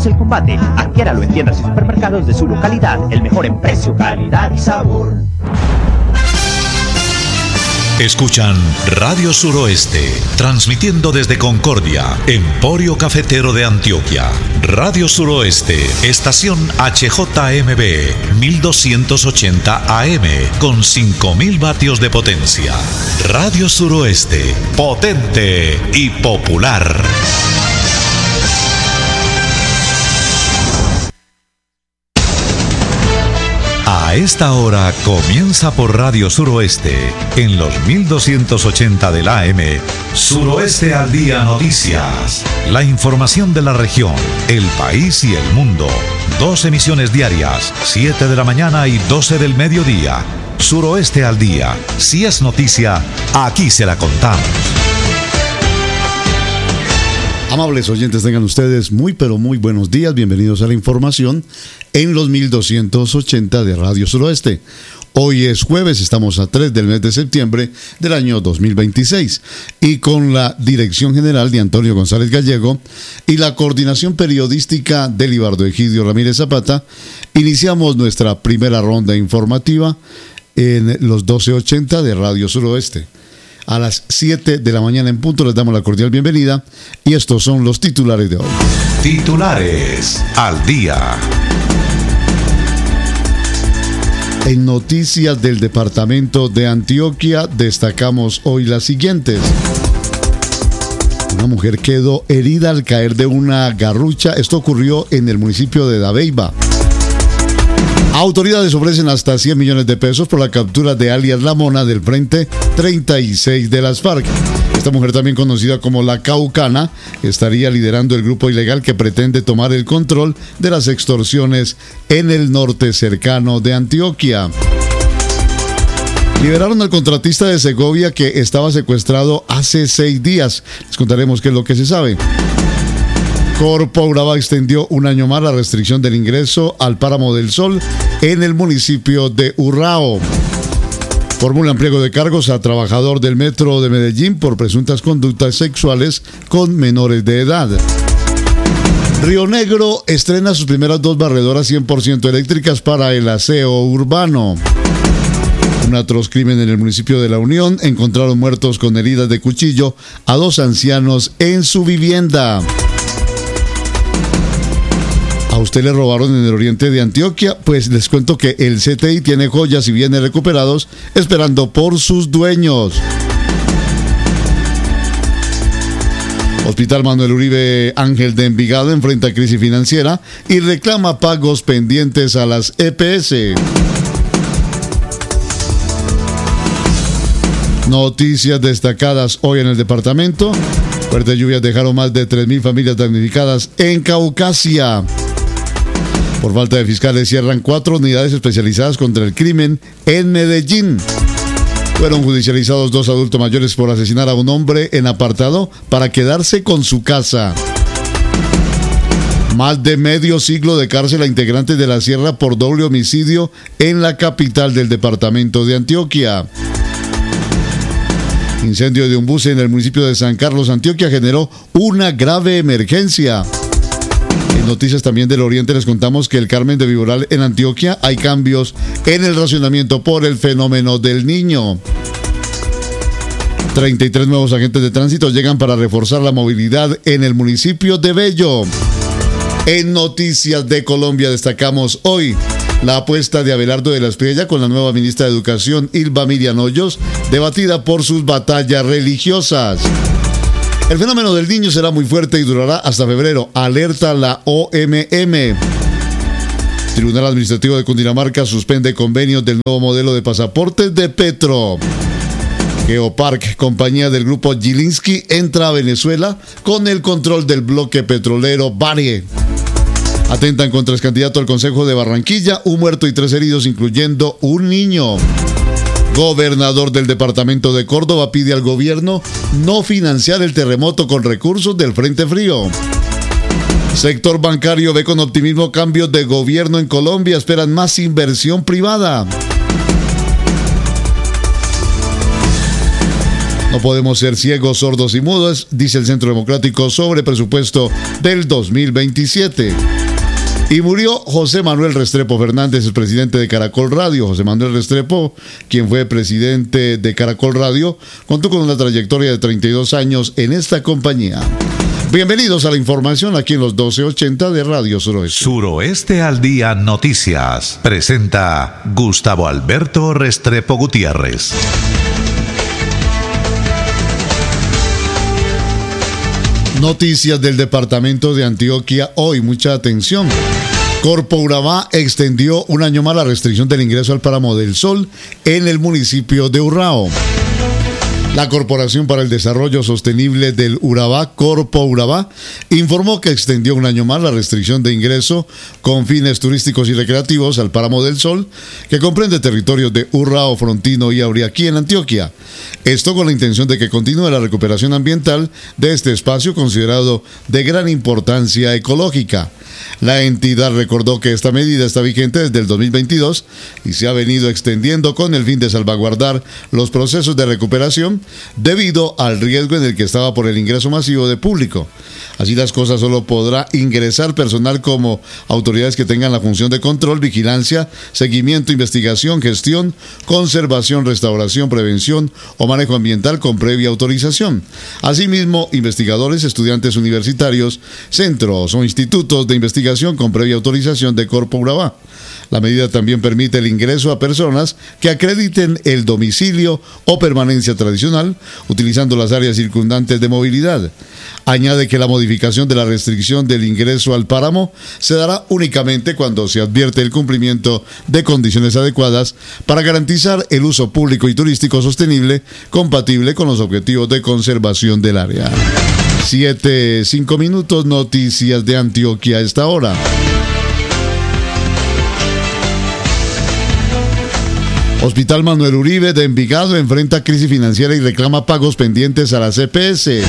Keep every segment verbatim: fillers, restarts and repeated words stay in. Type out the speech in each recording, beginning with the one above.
Iniciamos el combate. Adquiéralo en tiendas y supermercados de su localidad. El mejor en precio, calidad y sabor. Escuchan Radio Suroeste, transmitiendo desde Concordia, Emporio Cafetero de Antioquia. Radio Suroeste, estación H J M B, mil doscientos ochenta A M, con cinco mil vatios de potencia. Radio Suroeste, potente y popular. A esta hora comienza por Radio Suroeste, en los mil doscientos ochenta del A M, Suroeste al Día Noticias. La información de la región, el país y el mundo. Dos emisiones diarias, siete de la mañana y doce del mediodía. Suroeste al Día. Si es noticia, aquí se la contamos. Amables oyentes, tengan ustedes muy pero muy buenos días. Bienvenidos a la información en los mil doscientos ochenta de Radio Suroeste. Hoy es jueves, estamos a tres del mes de septiembre del año dos mil veintiséis y con la dirección general de Antonio González Gallego y la coordinación periodística de Libardo Egidio Ramírez Zapata, iniciamos nuestra primera ronda informativa en los doce ochenta de Radio Suroeste. A las siete de la mañana en punto les damos la cordial bienvenida y estos son los titulares de hoy. Titulares al día. En noticias del departamento de Antioquia destacamos hoy las siguientes. Una mujer quedó herida al caer de una garrucha. Esto ocurrió en el municipio de Dabeiba. Autoridades ofrecen hasta cien millones de pesos por la captura de alias La Mona del Frente treinta y seis de las FARC. Esta mujer, también conocida como La Caucana, estaría liderando el grupo ilegal que pretende tomar el control de las extorsiones en el norte cercano de Antioquia. Liberaron al contratista de Segovia que estaba secuestrado hace seis días. Les contaremos qué es lo que se sabe. Corpo Urabá extendió un año más la restricción del ingreso al Páramo del Sol en el municipio de Urrao. Formulan pliego de cargos a trabajador del Metro de Medellín por presuntas conductas sexuales con menores de edad. Río Negro estrena sus primeras dos barredoras cien por ciento eléctricas para el aseo urbano. Un atroz crimen en el municipio de La Unión. Encontraron muertos con heridas de cuchillo a dos ancianos en su vivienda. ¿A usted le robaron en el oriente de Antioquia? Pues les cuento que el C T I tiene joyas y bienes recuperados esperando por sus dueños. Hospital Manuel Uribe Ángel de Envigado enfrenta crisis financiera y reclama pagos pendientes a las E P S. Noticias destacadas hoy en el departamento. Fuertes lluvias dejaron más de tres mil familias damnificadas en Caucasia. Por falta de fiscales cierran cuatro unidades especializadas contra el crimen en Medellín. Fueron judicializados dos adultos mayores por asesinar a un hombre en apartado para quedarse con su casa. Más de medio siglo de cárcel a integrantes de la Sierra por doble homicidio en la capital del departamento de Antioquia. Incendio de un bus en el municipio de San Carlos, Antioquia, generó una grave emergencia. En noticias también del oriente les contamos que el Carmen de Viboral en Antioquia hay cambios en el racionamiento por el fenómeno del Niño. treinta y tres nuevos agentes de tránsito llegan para reforzar la movilidad en el municipio de Bello. En noticias de Colombia destacamos hoy la apuesta de Abelardo de la Espriella con la nueva ministra de Educación, Ilva Miriam Hoyos, debatida por sus batallas religiosas. El fenómeno del Niño será muy fuerte y durará hasta febrero, alerta la O M M. Tribunal Administrativo de Cundinamarca suspende convenios del nuevo modelo de pasaportes de Petro. Geopark, compañía del grupo Gilinski, entra a Venezuela con el control del bloque petrolero Varie. Atentan contra el candidato al Consejo de Barranquilla, un muerto y tres heridos, incluyendo un niño. Gobernador del departamento de Córdoba pide al gobierno no financiar el terremoto con recursos del Frente Frío. Sector bancario ve con optimismo cambios de gobierno en Colombia, esperan más inversión privada. No podemos ser ciegos, sordos y mudos, dice el Centro Democrático sobre presupuesto del dos mil veintisiete. Y murió José Manuel Restrepo Fernández, el presidente de Caracol Radio. José Manuel Restrepo, quien fue presidente de Caracol Radio, contó con una trayectoria de treinta y dos años en esta compañía. Bienvenidos a la información aquí en los doce ochenta de Radio Suroeste. Suroeste al Día Noticias. Presenta Gustavo Alberto Restrepo Gutiérrez. Noticias del departamento de Antioquia hoy, mucha atención. Corpo Urabá extendió un año más la restricción del ingreso al Páramo del Sol en el municipio de Urrao. La Corporación para el Desarrollo Sostenible del Urabá, Corpo Urabá, informó que extendió un año más la restricción de ingreso con fines turísticos y recreativos al Páramo del Sol, que comprende territorios de Urrao, Frontino y Auriaquí en Antioquia. Esto con la intención de que continúe la recuperación ambiental de este espacio considerado de gran importancia ecológica. La entidad recordó que esta medida está vigente desde el dos mil veintidós y se ha venido extendiendo con el fin de salvaguardar los procesos de recuperación debido al riesgo en el que estaba por el ingreso masivo de público. Así las cosas, solo podrá ingresar personal como autoridades que tengan la función de control, vigilancia, seguimiento, investigación, gestión, conservación, restauración, prevención o manejo ambiental con previa autorización. Asimismo, investigadores, estudiantes universitarios, centros o institutos de investigación con previa autorización de Corpo Urabá. La medida también permite el ingreso a personas que acrediten el domicilio o permanencia tradicional, utilizando las áreas circundantes de movilidad. Añade que la modificación de la restricción del ingreso al páramo se dará únicamente cuando se advierte el cumplimiento de condiciones adecuadas para garantizar el uso público y turístico sostenible compatible con los objetivos de conservación del área. Siete, cinco minutos, noticias de Antioquia a esta hora. Hospital Manuel Uribe de Envigado enfrenta crisis financiera y reclama pagos pendientes a la C P S.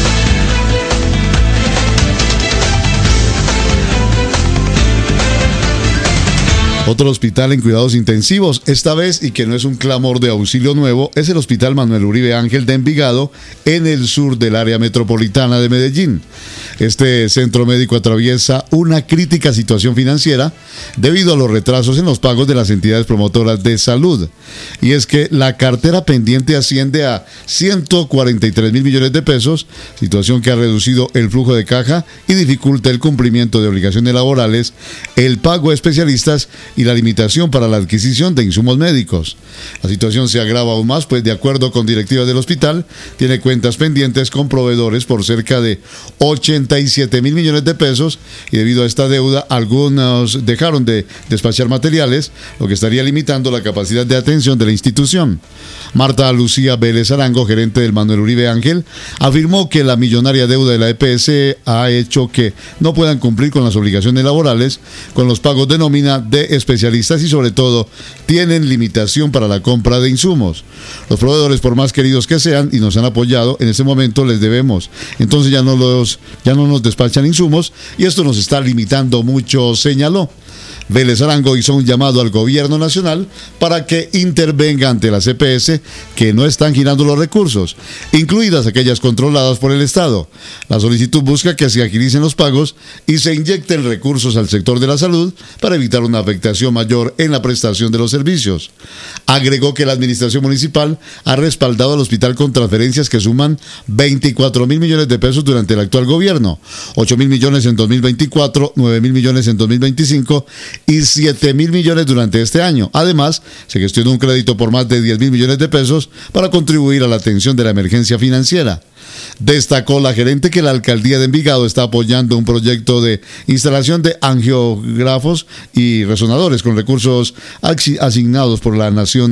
Otro hospital en cuidados intensivos, esta vez y que no es un clamor de auxilio nuevo, es el Hospital Manuel Uribe Ángel de Envigado, en el sur del área metropolitana de Medellín. Este centro médico atraviesa una crítica situación financiera debido a los retrasos en los pagos de las entidades promotoras de salud. Y es que la cartera pendiente asciende a ciento cuarenta y tres mil millones de pesos, situación que ha reducido el flujo de caja y dificulta el cumplimiento de obligaciones laborales, el pago a especialistas y la limitación para la adquisición de insumos médicos. La situación se agrava aún más, pues de acuerdo con directivas del hospital, tiene cuentas pendientes con proveedores por cerca de ochenta y siete mil millones de pesos y debido a esta deuda, algunos dejaron de despachar materiales, lo que estaría limitando la capacidad de atención de la institución. Marta Lucía Vélez Arango, gerente del Manuel Uribe Ángel, afirmó que la millonaria deuda de la E P S ha hecho que no puedan cumplir con las obligaciones laborales, con los pagos de nómina de especialistas y sobre todo tienen limitación para la compra de insumos. Los proveedores, por más queridos que sean y nos han apoyado, en este momento les debemos. Entonces ya no los ya no nos despachan insumos y esto nos está limitando mucho, señaló. Vélez Arango hizo un llamado al gobierno nacional para que intervenga ante la C P S que no están girando los recursos, incluidas aquellas controladas por el Estado. La solicitud busca que se agilicen los pagos y se inyecten recursos al sector de la salud para evitar una afectación mayor en la prestación de los servicios. Agregó que la administración municipal ha respaldado al hospital con transferencias que suman veinticuatro mil millones de pesos durante el actual gobierno, ocho mil millones en dos mil veinticuatro, nueve mil millones en dos mil veinticinco y siete mil millones durante este año. Además, se gestionó un crédito por más de diez mil millones de pesos para contribuir a la atención de la emergencia financiera. Destacó la gerente que la alcaldía de Envigado está apoyando un proyecto de instalación de angiógrafos y resonadores con recursos asignados por la Nación